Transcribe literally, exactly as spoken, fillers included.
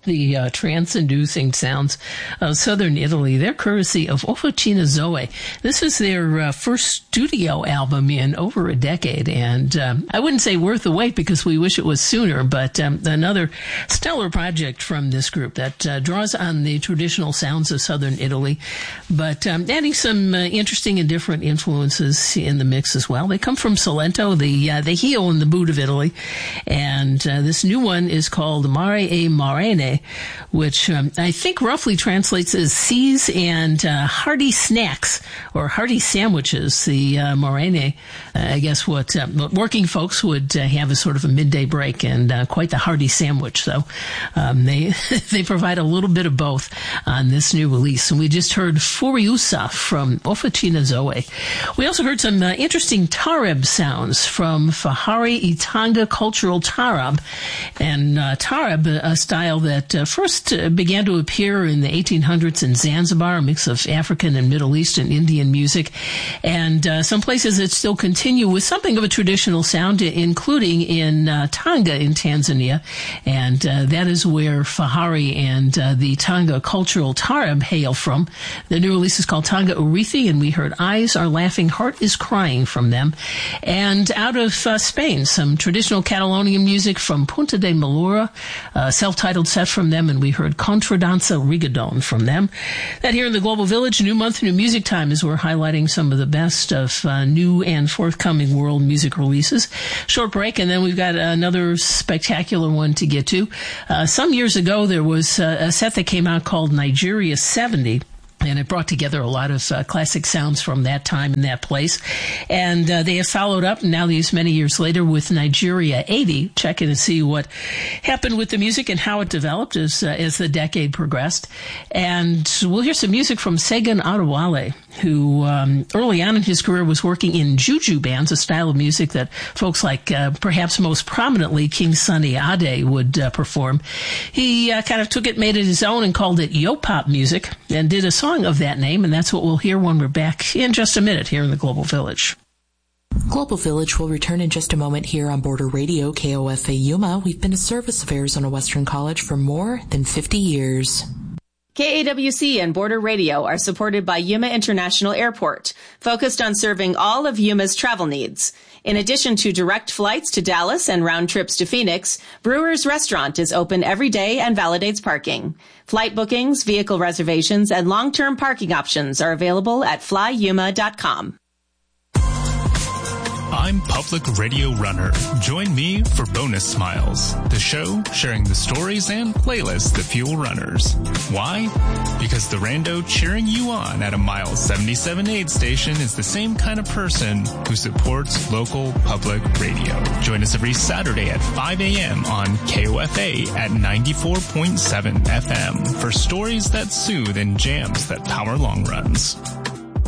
the uh, trance-inducing sounds of southern Italy. They're courtesy of Officina Zoe. This is their uh, first studio album in over a decade, and um, I wouldn't say worth the wait because we wish it was sooner, but um, another stellar project from this group that uh, draws on the traditional sounds of southern Italy, but um, adding some uh, interesting and different influences in the mix as well. They come from Salento, the uh, the heel in the boot of Italy, and uh, this new one is called Mare e Marene, which um, I think roughly translates as seas and uh, hearty snacks or hearty sandwiches. The uh, Marene, uh, I guess what, uh, what working folks would uh, have as sort of a midday break, and uh, quite the hearty sandwich. So um, they they provide a little bit of both on this new release. And we just heard Furiosa from Officina Zoe. We also heard some uh, interesting Tarab sounds from Fahari Itanga Cultural Tarab. And uh, Tarab, a style that uh, first uh, began to appear in the eighteen hundreds in Zanzibar, a mix of African and Middle East and Indian music. And uh, some places that still continue with something of a traditional sound, including in uh, Tanga in Tanzania. And uh, that is where Fahari and uh, the Tanga Cultural Tarab hail from. The new release is called Tanga Urithi, and we heard Eyes Are Laughing, Heart is Crying from them. And out of uh, Spain, some traditional Catalonian music from Punta de Malura, a self-titled set from them, and we heard Contradanza Rigadon from them. That here in the Global Village, New Month, New Music Time, as we're highlighting some of the best of uh, new and forthcoming world music releases. Short break, and then we've got another spectacular one to get to. Uh, some years ago, there was uh, a set that came out called Nigeria seventy. And it brought together a lot of uh, classic sounds from that time and that place. And uh, they have followed up now these many years later with Nigeria eighty, checking to see what happened with the music and how it developed as uh, as the decade progressed. And we'll hear some music from Segun Adewale, who um, early on in his career was working in juju bands, a style of music that folks like uh, perhaps most prominently King Sunny Ade would uh, perform. He uh, kind of took it, made it his own, and called it yo-pop music, and did a song of that name, and that's what we'll hear when we're back in just a minute here in the Global Village. Global Village will return in just a moment here on Border Radio, K O F A Yuma. We've been a service of Arizona Western College for more than fifty years. K A W C and Border Radio are supported by Yuma International Airport, focused on serving all of Yuma's travel needs. In addition to direct flights to Dallas and round trips to Phoenix, Brewer's Restaurant is open every day and validates parking. Flight bookings, vehicle reservations, and long-term parking options are available at fly yuma dot com. I'm Public Radio Runner. Join me for Bonus Smiles, the show sharing the stories and playlists that fuel runners. Why? Because the rando cheering you on at a mile seventy-seven aid station is the same kind of person who supports local public radio. Join us every Saturday at five a.m. on K O F A at ninety-four point seven F M for stories that soothe and jams that power long runs.